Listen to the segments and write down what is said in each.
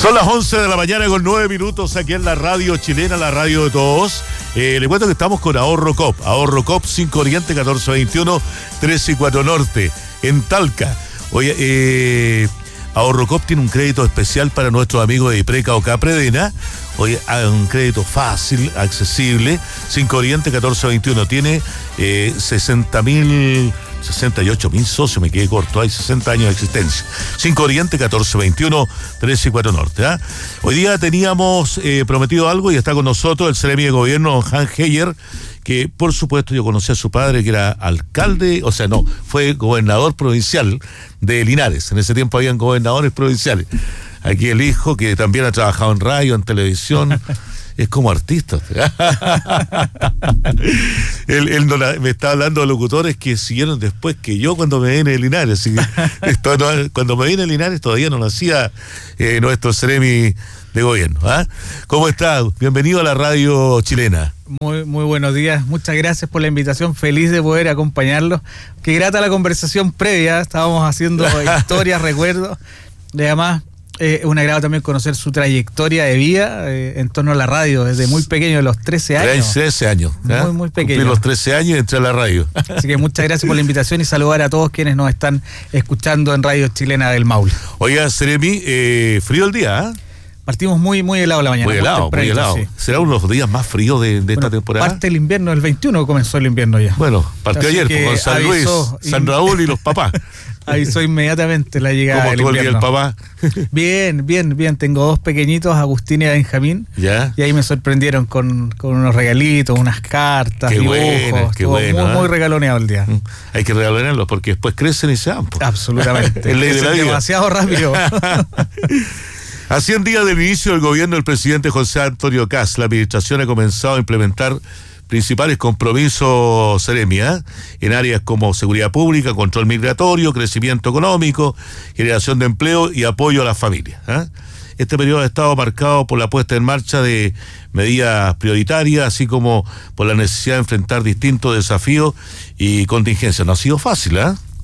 Son las 11 de la mañana con 9 minutos aquí en la radio chilena, la radio de todos. Le cuento que estamos con Ahorro Coop 5 Oriente 1421 3 Norte en Talca. Oye, Ahorro Coop tiene un crédito especial para nuestros amigos de Ipreca o Capredena. Oye, un crédito fácil, accesible. 5 Oriente 1421 tiene 68.000 socios, me quedé corto, hay 60 años de existencia. 5 Oriente 1421 3 Norte. Hoy día teníamos prometido algo y está con nosotros el Seremi de Gobierno, Hans Heyer, que por supuesto yo conocí a su padre, que era alcalde, fue gobernador provincial de Linares. En ese tiempo habían gobernadores provinciales. Aquí el hijo, que también ha trabajado en radio, en televisión, es como artista. Él me está hablando de locutores que siguieron después que yo cuando me vine de Linares. Así que cuando me vine de Linares todavía no nacía nuestro Seremi de Gobierno. ¿Cómo está? Bienvenido a la radio chilena. Muy buenos días, muchas gracias por la invitación, feliz de poder acompañarlos. Qué grata la conversación previa, estábamos haciendo historias, recuerdos, y además un agrado también conocer su trayectoria de vida en torno a la radio, desde muy pequeño, de los 13 años. 13 años. Muy pequeño. Cumplí los 13 años y entré a la radio. Así que muchas gracias por la invitación y saludar a todos quienes nos están escuchando en Radio Chilena del Maule. Oiga, Seremi, frío el día, Partimos muy helado la mañana. Muy helado. Sí. ¿Será uno de los días más fríos de esta temporada? Parte del invierno, el 21 comenzó el invierno ya. Bueno, partió ayer con San Luis, San Raúl y los papás. Avisó inmediatamente la llegada del invierno. ¿Cómo estuvo el día el papá? Bien. Tengo dos pequeñitos, Agustín y Benjamín. ¿Ya? Y ahí me sorprendieron con unos regalitos, unas cartas, dibujos. Qué bueno. Muy regaloneado el día. Hay que regalonearlos porque después crecen y se van. Absolutamente. Es ley de la vida. Demasiado rápido. A 100 días del inicio del gobierno del presidente José Antonio Kast, la administración ha comenzado a implementar principales compromisos, Seremi, en áreas como seguridad pública, control migratorio, crecimiento económico, generación de empleo y apoyo a las familias. Este periodo ha estado marcado por la puesta en marcha de medidas prioritarias, así como por la necesidad de enfrentar distintos desafíos y contingencias. No ha sido fácil,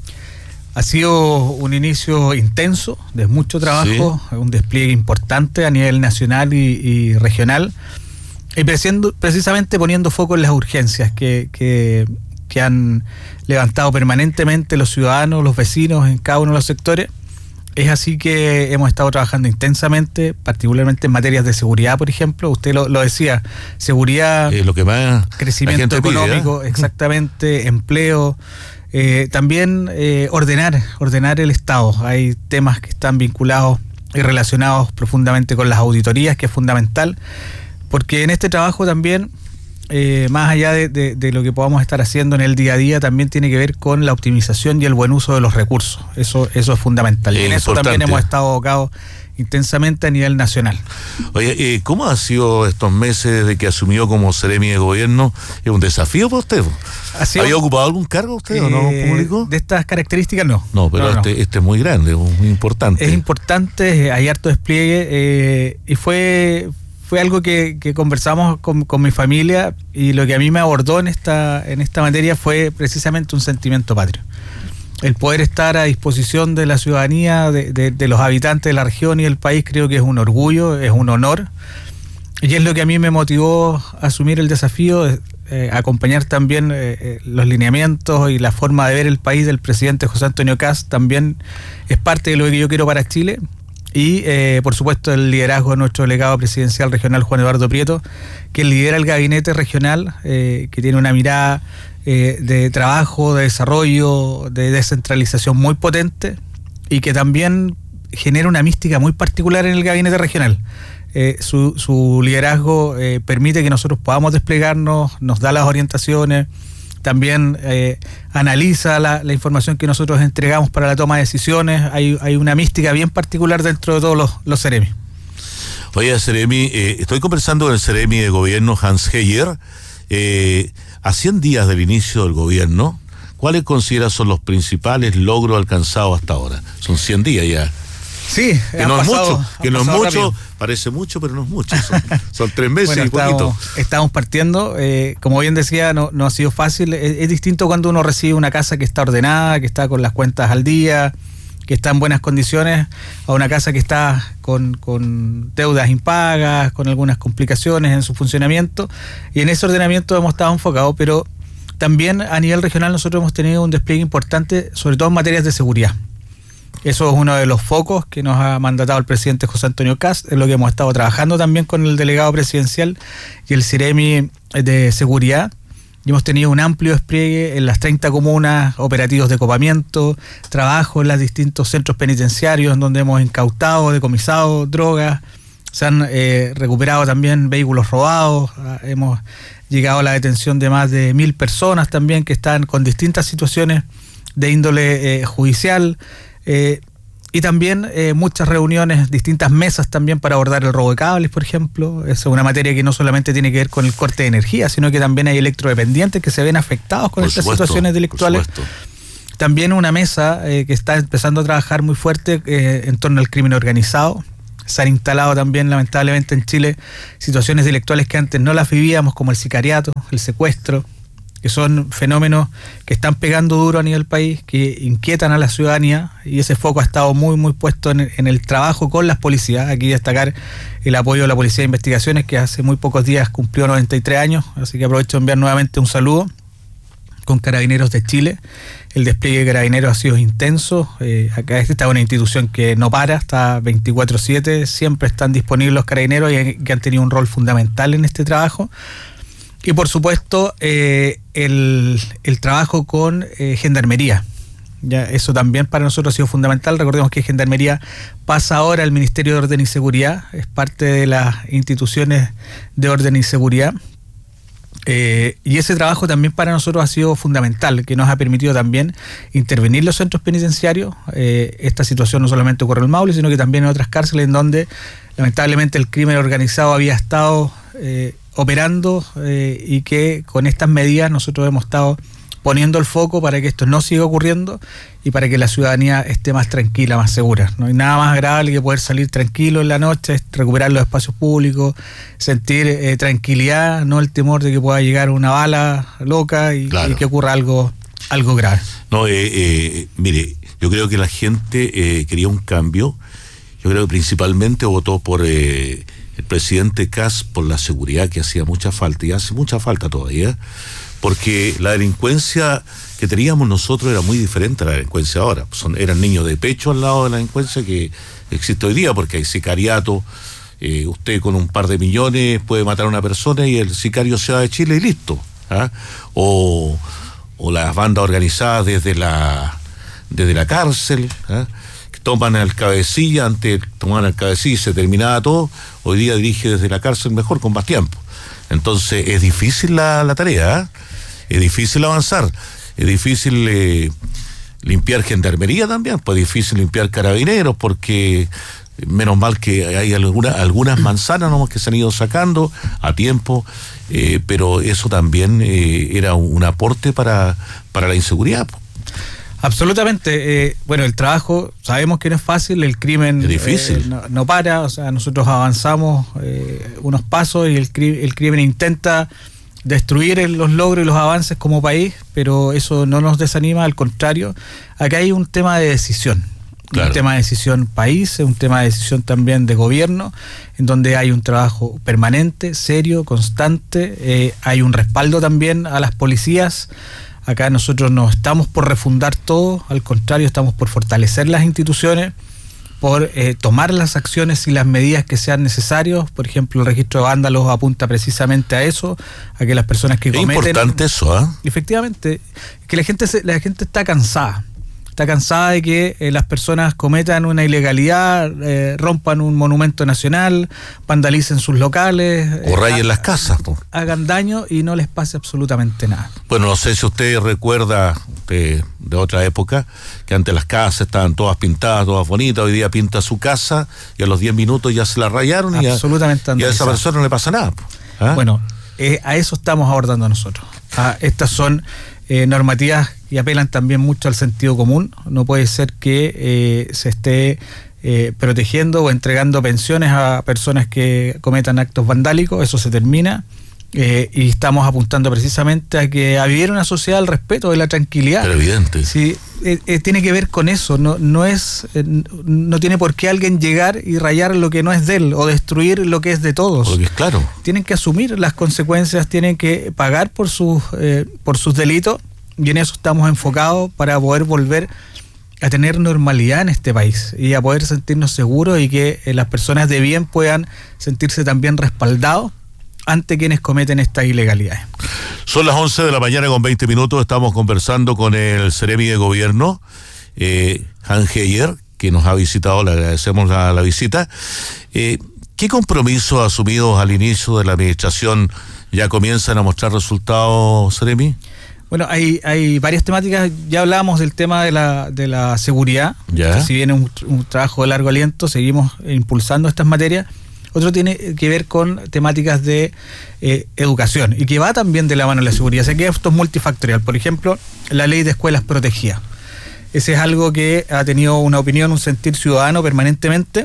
Ha sido un inicio intenso, de mucho trabajo, sí. Un despliegue importante a nivel nacional y regional, y precisamente poniendo foco en las urgencias que han levantado permanentemente los ciudadanos, los vecinos en cada uno de los sectores. Es así que hemos estado trabajando intensamente, particularmente en materias de seguridad, por ejemplo. Usted lo decía, seguridad, lo que más crecimiento económico, pide, exactamente, empleo. También ordenar el Estado. Hay temas que están vinculados y relacionados profundamente con las auditorías, que es fundamental, porque en este trabajo también, más allá de lo que podamos estar haciendo en el día a día, también tiene que ver con la optimización y el buen uso de los recursos. Eso es fundamental. Y en eso también hemos estado abocados intensamente a nivel nacional. Oye, ¿cómo ha sido estos meses desde que asumió como Seremi de Gobierno? ¿Es un desafío para usted? ¿Había ocupado algún cargo usted o no público? De estas características no. No, pero no. Este es muy grande, muy importante. Es importante, hay harto despliegue y fue algo que conversamos con mi familia, y lo que a mí me abordó en esta materia fue precisamente un sentimiento patrio. El poder estar a disposición de la ciudadanía, de los habitantes de la región y del país, creo que es un orgullo, es un honor, y es lo que a mí me motivó a asumir el desafío, acompañar también los lineamientos y la forma de ver el país del presidente José Antonio Kast. También es parte de lo que yo quiero para Chile, y por supuesto el liderazgo de nuestro delegado presidencial regional, Juan Eduardo Prieto, que lidera el gabinete regional, que tiene una mirada de trabajo, de desarrollo, de descentralización muy potente, y que también genera una mística muy particular en el gabinete regional. Su liderazgo permite que nosotros podamos desplegarnos, nos da las orientaciones, también analiza la información que nosotros entregamos para la toma de decisiones. Hay una mística bien particular dentro de todos los Seremi. Oye, Seremi, estoy conversando con el Seremi de Gobierno, Hans Heyer. A 100 días del inicio del gobierno, ¿cuáles considera son los principales logros alcanzados hasta ahora? Son 100 días ya. Sí, que no es mucho, parece mucho, pero no es mucho. Son 3 meses y poquito. Estamos partiendo, como bien decía, no ha sido fácil. Es distinto cuando uno recibe una casa que está ordenada, que está con las cuentas al día, que está en buenas condiciones a una casa que está con deudas impagas, con algunas complicaciones en su funcionamiento, y en ese ordenamiento hemos estado enfocados, pero también a nivel regional nosotros hemos tenido un despliegue importante, sobre todo en materias de seguridad. Eso es uno de los focos que nos ha mandatado el presidente José Antonio Kast, es lo que hemos estado trabajando también con el delegado presidencial y el CIREMI de seguridad. Y hemos tenido un amplio despliegue en las 30 comunas, operativos de copamiento, trabajo en los distintos centros penitenciarios en donde hemos incautado, decomisado drogas, se han recuperado también vehículos robados, hemos llegado a la detención de más de 1.000 personas también que están con distintas situaciones de índole judicial. Y también muchas reuniones, distintas mesas también para abordar el robo de cables, por ejemplo. Es una materia que no solamente tiene que ver con el corte de energía, sino que también hay electrodependientes que se ven afectados con estas situaciones delictuales. También una mesa que está empezando a trabajar muy fuerte en torno al crimen organizado. Se han instalado también, lamentablemente, en Chile situaciones delictuales que antes no las vivíamos, como el sicariato, el secuestro, que son fenómenos que están pegando duro a nivel país, que inquietan a la ciudadanía, y ese foco ha estado muy muy puesto en el trabajo con las policías. Aquí destacar el apoyo de la Policía de Investigaciones, que hace muy pocos días cumplió 93 años, así que aprovecho de enviar nuevamente un saludo, con Carabineros de Chile. El despliegue de Carabineros ha sido intenso. Acá esta es una institución que no para, está 24/7, siempre están disponibles los Carabineros y que han tenido un rol fundamental en este trabajo. Y por supuesto el trabajo con Gendarmería. Ya, eso también para nosotros ha sido fundamental. Recordemos que Gendarmería pasa ahora al Ministerio de Orden y Seguridad, es parte de las instituciones de orden y seguridad. Y ese trabajo también para nosotros ha sido fundamental, que nos ha permitido también intervenir los centros penitenciarios. Esta situación no solamente ocurre en el Maule, sino que también en otras cárceles en donde lamentablemente el crimen organizado había estado operando, y que con estas medidas nosotros hemos estado poniendo el foco para que esto no siga ocurriendo y para que la ciudadanía esté más tranquila, más segura. No hay nada más agradable que poder salir tranquilo en la noche, recuperar los espacios públicos, sentir tranquilidad, no el temor de que pueda llegar una bala loca y que ocurra algo grave. No, mire, yo creo que la gente quería un cambio. Yo creo que principalmente votó por el presidente Kast por la seguridad, que hacía mucha falta y hace mucha falta todavía, porque la delincuencia que teníamos nosotros era muy diferente a la delincuencia ahora. Eran niños de pecho al lado de la delincuencia que existe hoy día, porque hay sicariato. Usted con un par de millones puede matar a una persona y el sicario se va de Chile y listo. O las bandas organizadas desde la cárcel, que toman al cabecilla, antes tomaban al cabecilla y se terminaba todo. Hoy día dirige desde la cárcel mejor, con más tiempo. Entonces es difícil la tarea, es difícil avanzar, es difícil limpiar Gendarmería también, pues es difícil limpiar Carabineros, porque menos mal que hay algunas manzanas nomás que se han ido sacando a tiempo, pero eso también era un aporte para la inseguridad. Absolutamente. Bueno, el trabajo sabemos que no es fácil, el crimen es difícil. No para, o sea, nosotros avanzamos unos pasos y el crimen intenta destruir los logros y los avances como país, pero eso no nos desanima, al contrario. Acá hay un tema de decisión. Claro. Un tema de decisión país, un tema de decisión también de gobierno, en donde hay un trabajo permanente, serio, constante. Hay un respaldo también a las policías. Acá nosotros no estamos por refundar todo, al contrario, estamos por fortalecer las instituciones, por tomar las acciones y las medidas que sean necesarias. Por ejemplo, el registro de vándalos apunta precisamente a eso, a que las personas que cometen... Es importante eso, Efectivamente, que la gente está cansada. Está cansada de que las personas cometan una ilegalidad, rompan un monumento nacional, vandalicen sus locales, o rayen las casas, hagan daño y no les pase absolutamente nada. Bueno, no sé si usted recuerda de otra época, que antes las casas estaban todas pintadas, todas bonitas. Hoy día pinta su casa y a los 10 minutos ya se la rayaron y a esa persona no le pasa nada. Bueno, a eso estamos abordando nosotros. Estas son normativas y apelan también mucho al sentido común. No puede ser que se esté protegiendo o entregando pensiones a personas que cometan actos vandálicos. Eso se termina. y estamos apuntando precisamente a que hubiera una sociedad del respeto, de la tranquilidad. Pero evidente. Sí, tiene que ver con eso, no tiene por qué alguien llegar y rayar lo que no es de él o destruir lo que es de todos. Porque es claro. Tienen que asumir las consecuencias, tienen que pagar por sus delitos, y en eso estamos enfocados para poder volver a tener normalidad en este país y a poder sentirnos seguros y que las personas de bien puedan sentirse también respaldados ante quienes cometen estas ilegalidades. Son las 11 de la mañana con 20 minutos, estamos conversando con el Seremi de Gobierno, Hans Heyer, que nos ha visitado, le agradecemos la visita. ¿Qué compromisos asumidos al inicio de la administración ya comienzan a mostrar resultados, Seremi? Bueno, hay varias temáticas. Ya hablábamos del tema de la seguridad, que si bien es un trabajo de largo aliento, seguimos impulsando estas materias. Otro tiene que ver con temáticas de educación y que va también de la mano de la seguridad. O sea que esto es multifactorial. Por ejemplo, la ley de escuelas protegidas. Ese es algo que ha tenido una opinión, un sentir ciudadano permanentemente.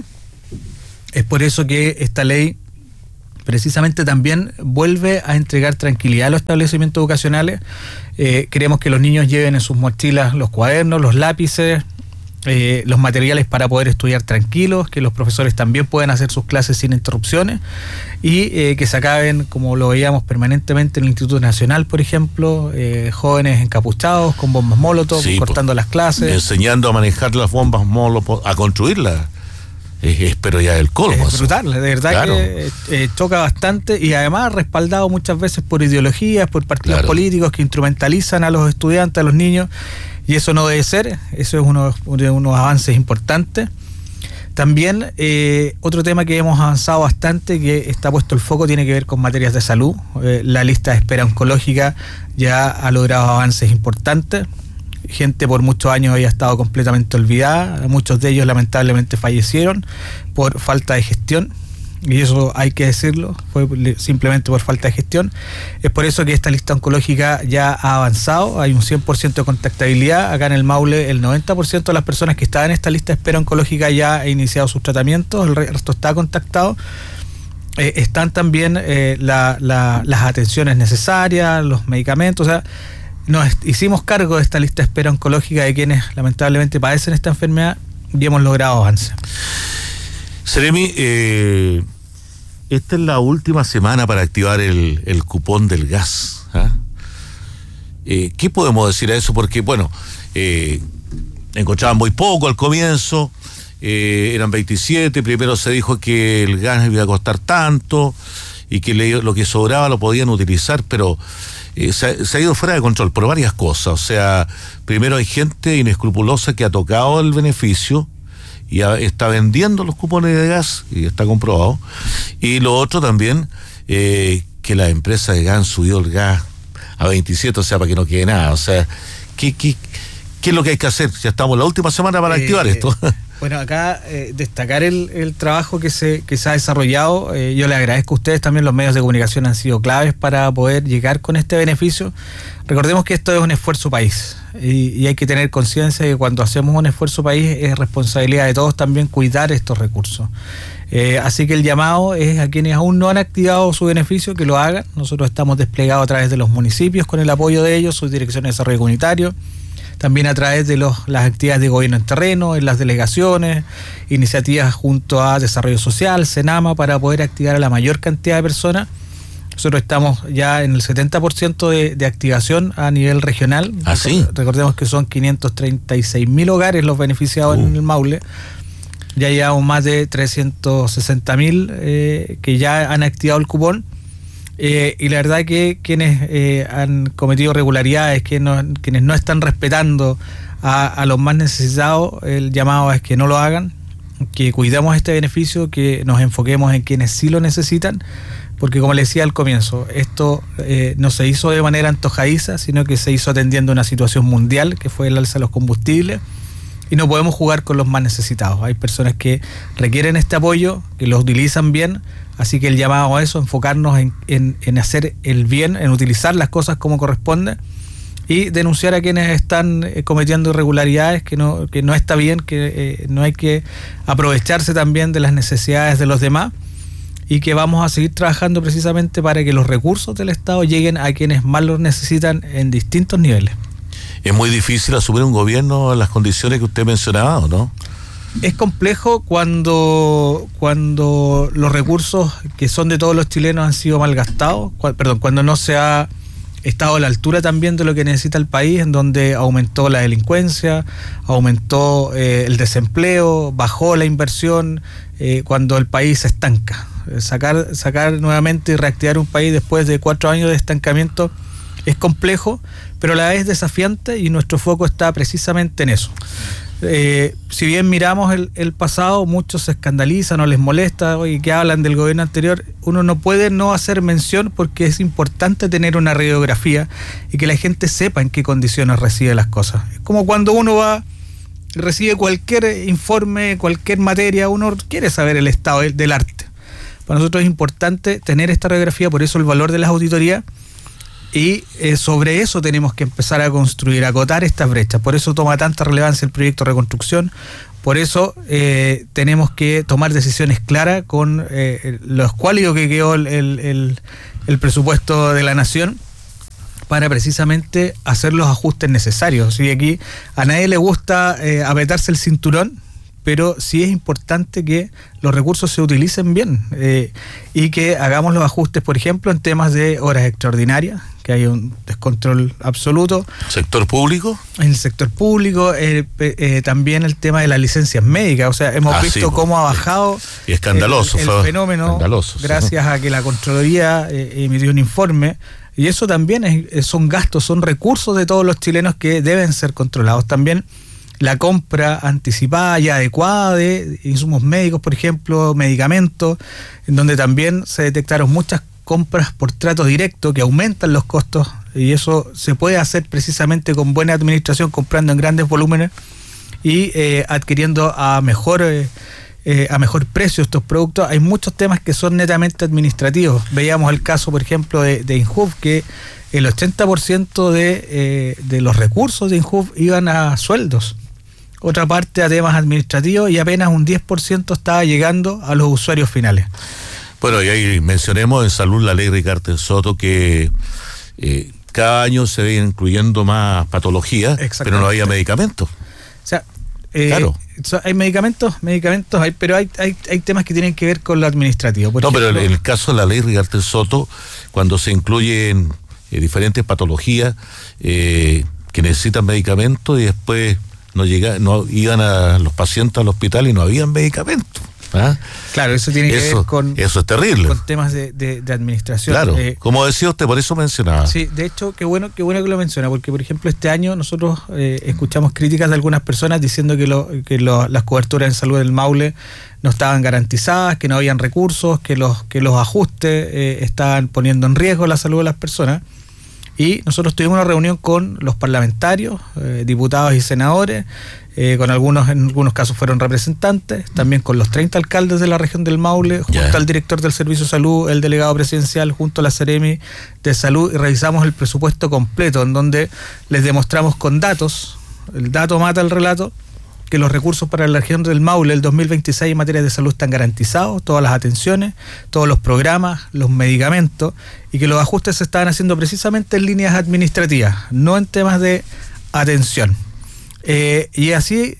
Es por eso que esta ley precisamente también vuelve a entregar tranquilidad a los establecimientos educacionales. Queremos que los niños lleven en sus mochilas los cuadernos, los lápices, los materiales para poder estudiar tranquilos, que los profesores también puedan hacer sus clases sin interrupciones y que se acaben, como lo veíamos permanentemente en el Instituto Nacional, por ejemplo, jóvenes encapuchados con bombas molotov, cortando las clases. Enseñando a manejar las bombas molotov, a construirlas. Pero ya el colmo. Es brutal, de verdad, claro. Que choca bastante y además respaldado muchas veces por ideologías, por partidos políticos que instrumentalizan a los estudiantes, a los niños, y eso no debe ser. Eso es unos avances importantes. También otro tema que hemos avanzado bastante, que está puesto el foco, tiene que ver con materias de salud. La lista de espera oncológica ya ha logrado avances importantes. Gente por muchos años había estado completamente olvidada, muchos de ellos lamentablemente fallecieron por falta de gestión, y eso hay que decirlo, fue simplemente por falta de gestión. Es por eso que esta lista oncológica ya ha avanzado, hay un 100% de contactabilidad. Acá en el Maule el 90% de las personas que estaban en esta lista de espera oncológica ya ha iniciado sus tratamientos, el resto está contactado. Están también las atenciones necesarias, los medicamentos, o sea, nos hicimos cargo de esta lista de espera oncológica de quienes lamentablemente padecen esta enfermedad y hemos logrado avances. Seremi, esta es la última semana para activar el cupón del gas. ¿Qué podemos decir a eso? Porque, bueno, encontraban muy poco al comienzo, eran 27, primero se dijo que el gas iba a costar tanto y que lo que sobraba lo podían utilizar, pero se ha ido fuera de control por varias cosas. O sea, primero hay gente inescrupulosa que ha tocado el beneficio y está vendiendo los cupones de gas, y está comprobado. Y lo otro también, que las empresas de gas han subido el gas a 27, o sea, para que no quede nada. O sea, ¿qué es lo que hay que hacer? Ya estamos en la última semana para activar esto. Bueno, acá destacar el trabajo que se ha desarrollado. Yo le agradezco a ustedes, también los medios de comunicación han sido claves para poder llegar con este beneficio. Recordemos que esto es un esfuerzo país y hay que tener conciencia de que cuando hacemos un esfuerzo país es responsabilidad de todos también cuidar estos recursos. Así que el llamado es a quienes aún no han activado su beneficio que lo hagan. Nosotros estamos desplegados a través de los municipios con el apoyo de ellos, sus direcciones de desarrollo comunitario, también a través de las actividades de gobierno en terreno, en las delegaciones, iniciativas junto a Desarrollo Social, Senama, para poder activar a la mayor cantidad de personas. Nosotros estamos ya en el 70% de activación a nivel regional. ¿Ah, sí? Recordemos que son 536.000 hogares los beneficiados en el Maule. Ya llevamos más de 360.000 que ya han activado el cupón. Y la verdad que quienes han cometido irregularidades, quienes no están respetando a los más necesitados, el llamado es que no lo hagan, que cuidemos este beneficio, que nos enfoquemos en quienes sí lo necesitan, porque como les decía al comienzo, esto no se hizo de manera antojadiza, sino que se hizo atendiendo una situación mundial, que fue el alza de los combustibles, y no podemos jugar con los más necesitados. Hay personas que requieren este apoyo, que lo utilizan bien, así que el llamado a eso, enfocarnos en hacer el bien, en utilizar las cosas como corresponde y denunciar a quienes están cometiendo irregularidades, que no está bien, que no hay que aprovecharse también de las necesidades de los demás. y que vamos a seguir trabajando precisamente para que los recursos del Estado lleguen a quienes más los necesitan en distintos niveles. Es muy difícil asumir un gobierno en las condiciones que usted mencionaba, ¿o no? Es complejo cuando los recursos que son de todos los chilenos han sido malgastados, cuando no se ha estado a la altura también de lo que necesita el país, en donde aumentó la delincuencia, aumentó el desempleo, bajó la inversión, cuando el país se estanca. Sacar nuevamente y reactivar un país después de 4 años de estancamiento es complejo, pero a la vez desafiante, y nuestro foco está precisamente en eso. Si bien miramos el pasado, muchos se escandalizan o les molesta y que hablan del gobierno anterior, uno no puede no hacer mención, porque es importante tener una radiografía y que la gente sepa en qué condiciones recibe las cosas. Es como cuando uno recibe cualquier informe, cualquier materia, uno quiere saber el estado del arte. Para nosotros es importante tener esta radiografía, por eso el valor de las auditorías. Y sobre eso tenemos que empezar a construir, a acotar estas brechas. Por eso toma tanta relevancia el proyecto de reconstrucción. Por eso tenemos que tomar decisiones claras con lo escuálido que quedó el presupuesto de la nación, para precisamente hacer los ajustes necesarios. Y aquí a nadie le gusta apretarse el cinturón, pero sí es importante que los recursos se utilicen bien y que hagamos los ajustes, por ejemplo, en temas de horas extraordinarias, que hay un descontrol absoluto. ¿Sector público? En el sector público, también el tema de las licencias médicas. O sea, hemos visto cómo ha bajado y escandaloso, el fenómeno, escandaloso, gracias a que la Contraloría emitió un informe. Y eso también son gastos, son recursos de todos los chilenos que deben ser controlados. También la compra anticipada y adecuada de insumos médicos, por ejemplo, medicamentos, en donde también se detectaron muchas compras por trato directo que aumentan los costos, y eso se puede hacer precisamente con buena administración, comprando en grandes volúmenes y adquiriendo a mejor precio estos productos. Hay muchos temas que son netamente administrativos. Veíamos el caso, por ejemplo, de INJUV, que el 80% de los recursos de INJUV iban a sueldos, otra parte a temas administrativos, y apenas un 10% estaba llegando a los usuarios finales. Bueno, y ahí mencionemos en salud la ley Ricardo Soto, que cada año se ven incluyendo más patologías, pero no había medicamentos. O sea, claro. Hay medicamentos, pero hay temas que tienen que ver con lo administrativo. Por ejemplo, pero en el caso de la ley Ricardo Soto, cuando se incluyen diferentes patologías que necesitan medicamentos, y después no iban a los pacientes al hospital y no habían medicamentos. ¿Ah? Claro, eso tiene que ver con... Eso es terrible. Con temas de administración. Claro, como decía usted, por eso mencionaba. Sí, de hecho, qué bueno que lo menciona, porque por ejemplo este año nosotros escuchamos críticas de algunas personas diciendo que las coberturas en salud del Maule no estaban garantizadas, que no habían recursos, que los ajustes estaban poniendo en riesgo la salud de las personas. Y nosotros tuvimos una reunión con los parlamentarios, diputados y senadores, en algunos casos fueron representantes, también con los 30 alcaldes de la región del Maule, junto al director del Servicio de Salud, el delegado presidencial, junto a la Seremi de Salud, y revisamos el presupuesto completo, en donde les demostramos con datos, el dato mata el relato, que los recursos para la región del Maule el 2026 en materia de salud están garantizados, todas las atenciones, todos los programas, los medicamentos, y que los ajustes se estaban haciendo precisamente en líneas administrativas, no en temas de atención. Y así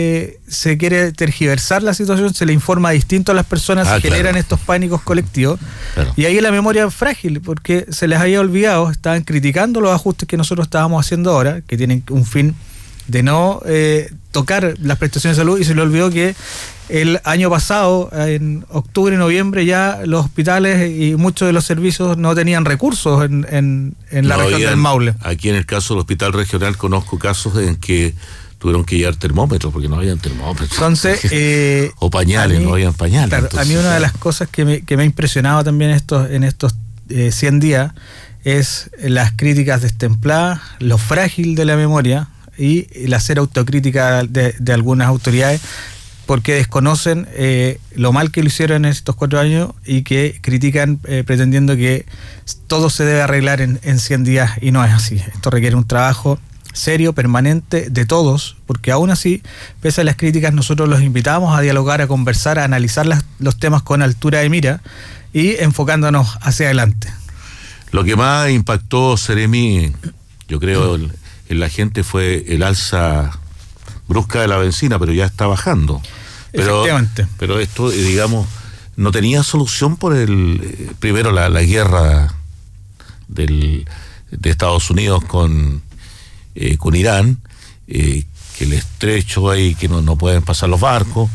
se quiere tergiversar la situación, se le informa distinto a las personas, se generan estos pánicos colectivos. Claro. Y ahí la memoria es frágil, porque se les había olvidado, estaban criticando los ajustes que nosotros estábamos haciendo ahora, que tienen un fin de no tocar las prestaciones de salud, y se le olvidó que el año pasado, en octubre y noviembre, ya los hospitales y muchos de los servicios no tenían recursos en la región del Maule. Aquí en el caso del hospital regional conozco casos en que tuvieron que llevar termómetros porque no habían termómetros. Entonces, o pañales, no habían pañales. Claro, entonces, a mí una de las cosas que me ha impresionado también en estos 100 días es las críticas destempladas, lo frágil de la memoria y la cero autocrítica de algunas autoridades, porque desconocen lo mal que lo hicieron en estos 4 años y que critican pretendiendo que todo se debe arreglar en 100 días, y no es así. Esto requiere un trabajo serio, permanente de todos, porque aún así, pese a las críticas, nosotros los invitamos a dialogar, a conversar, a analizar los temas con altura de mira y enfocándonos hacia adelante. Lo que más impactó, Seremi, yo creo, en la gente fue el alza brusca de la benzina, pero ya está bajando. Efectivamente. Pero esto, digamos, no tenía solución por primero la guerra de Estados Unidos con Irán, que el estrecho ahí, que no pueden pasar los barcos,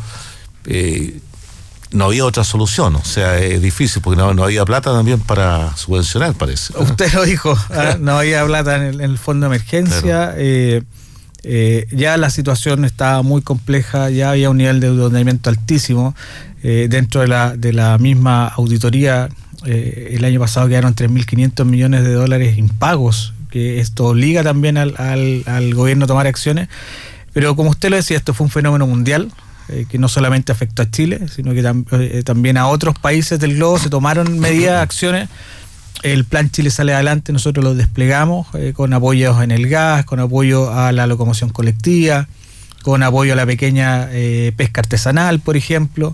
no había otra solución, o sea, es difícil porque no había plata también para subvencionar, parece. Usted lo dijo, no había plata en el fondo de emergencia, claro. Ya la situación estaba muy compleja, ya había un nivel de endeudamiento altísimo, dentro de la misma auditoría, el año pasado quedaron 3.500 millones de dólares impagos, que esto obliga también al gobierno a tomar acciones, pero como usted lo decía, esto fue un fenómeno mundial, que no solamente afectó a Chile, sino que también a otros países del globo se tomaron medidas, acciones. El plan Chile Sale Adelante nosotros lo desplegamos con apoyos en el gas, con apoyo a la locomoción colectiva, con apoyo a la pequeña pesca artesanal, por ejemplo.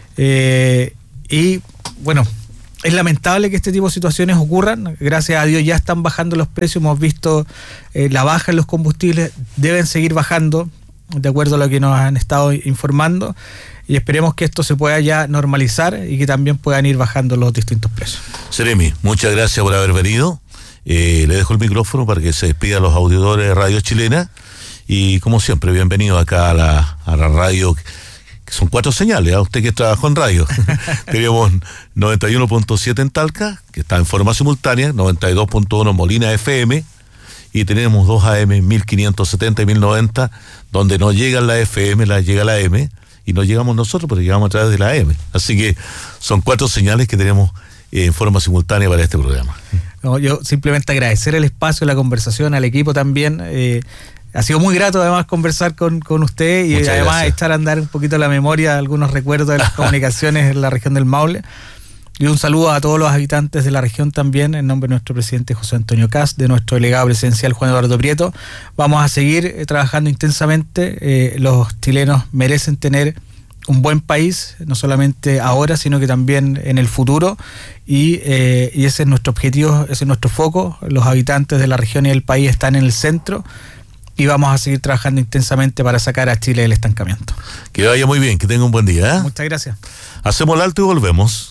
Y bueno, es lamentable que este tipo de situaciones ocurran. Gracias a Dios ya están bajando los precios, hemos visto la baja en los combustibles, deben seguir bajando de acuerdo a lo que nos han estado informando, y esperemos que esto se pueda ya normalizar y que también puedan ir bajando los distintos precios. Seremi, muchas gracias por haber venido. Le dejo el micrófono para que se despida a los auditores de Radio Chilena, y como siempre, bienvenido acá a la radio, que son 4 señales, a usted que trabajó en radio. Teníamos 91.7 en Talca, que está en forma simultánea, 92.1 Molina FM, y tenemos 2 AM, 1570 y 1090, donde no llega la FM, llega la M, y no llegamos nosotros, pero llegamos a través de la M. Así que son 4 señales que tenemos en forma simultánea para este programa. No, yo simplemente agradecer el espacio, la conversación, al equipo también. Ha sido muy grato además conversar con usted, y muchas además gracias. Echar a andar un poquito la memoria, algunos recuerdos de las comunicaciones en la región del Maule. Y un saludo a todos los habitantes de la región también, en nombre de nuestro presidente José Antonio Kast, de nuestro delegado presidencial Juan Eduardo Prieto. Vamos a seguir trabajando intensamente. Los chilenos merecen tener un buen país, no solamente ahora, sino que también en el futuro. Y ese es nuestro objetivo, ese es nuestro foco. Los habitantes de la región y del país están en el centro, y vamos a seguir trabajando intensamente para sacar a Chile del estancamiento. Que vaya muy bien, que tenga un buen día. Muchas gracias. Hacemos el alto y volvemos.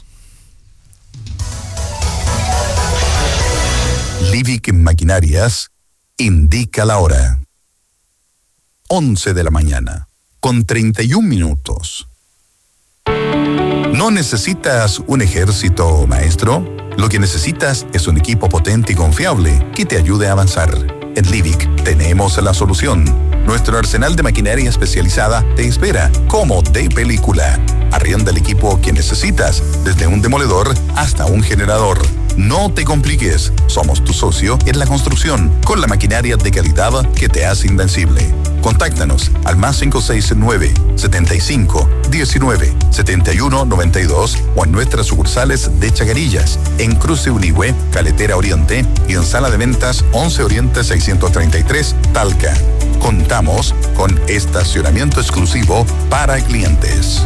Livic Maquinarias indica la hora. 11 de la mañana, con 31 minutos. ¿No necesitas un ejército, maestro? Lo que necesitas es un equipo potente y confiable que te ayude a avanzar. En Livic tenemos la solución. Nuestro arsenal de maquinaria especializada te espera como de película. Arrienda el equipo que necesitas, desde un demoledor hasta un generador. No te compliques, somos tu socio en la construcción, con la maquinaria de calidad que te hace invencible. Contáctanos al +569 75 19 71 92 o en nuestras sucursales de Chacarillas, en Cruce Unigüe, Caletera Oriente, y en Sala de Ventas 11 Oriente 633, Talca. Contamos con estacionamiento exclusivo para clientes.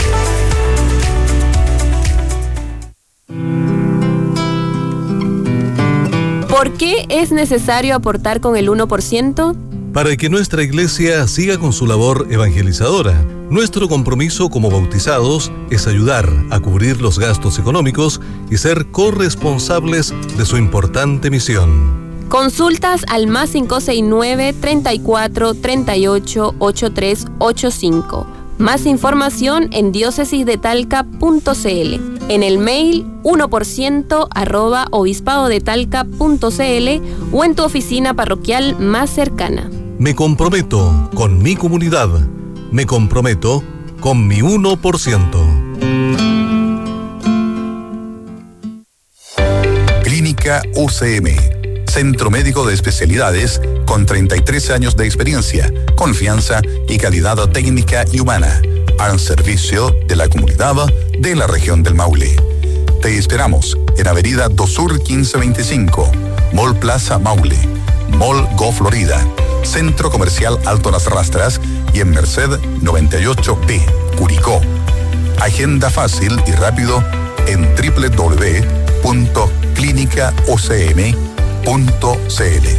¿Por qué es necesario aportar con el 1%? Para que nuestra iglesia siga con su labor evangelizadora. Nuestro compromiso como bautizados es ayudar a cubrir los gastos económicos y ser corresponsables de su importante misión. Consultas al +569 34 38 8385. Más información en diócesisdetalca.cl, en el mail 1%@obispadodetalca.cl o en tu oficina parroquial más cercana. Me comprometo con mi comunidad. Me comprometo con mi 1%. Clínica UCM. Centro Médico de Especialidades con 33 años de experiencia, confianza y calidad técnica y humana, al servicio de la comunidad de la región del Maule. Te esperamos en Avenida Do Sur 1525, Mall Plaza Maule. Mall Go Florida, Centro Comercial Alto Las Rastras y en Merced 98B, Curicó. Agenda fácil y rápido en www.clinicaocm.cl.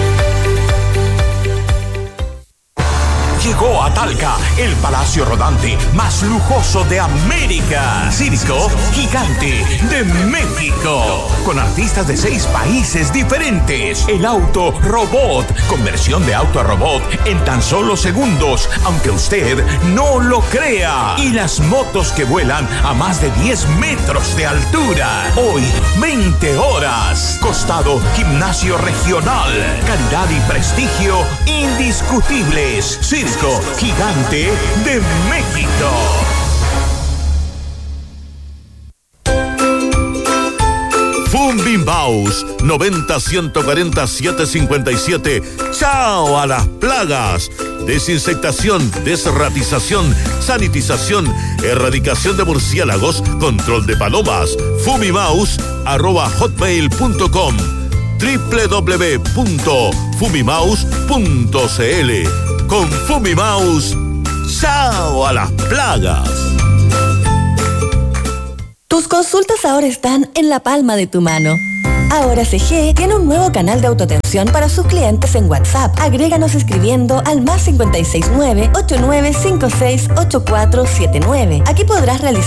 Llegó a Talca el palacio rodante más lujoso de América. Circo Gigante de México. Con artistas de 6 países diferentes. El auto robot. Conversión de auto a robot en tan solo segundos, aunque usted no lo crea. Y las motos que vuelan a más de 10 metros de altura. Hoy, 20 horas. Costado Gimnasio Regional. Calidad y prestigio indiscutibles. Circo Gigante de México. Fumbimaus 90-140-757. ¡Chao a las plagas! Desinsectación, desratización, sanitización, erradicación de murciélagos, control de palomas. Fumimaus@hotmail.com, www.fumimaus.cl. Con Fumimaus, ¡chao a las plagas! Tus consultas ahora están en la palma de tu mano. Ahora CG tiene un nuevo canal de autoatención para sus clientes en WhatsApp. Agréganos escribiendo al +569-8956-8479. Aquí podrás realizar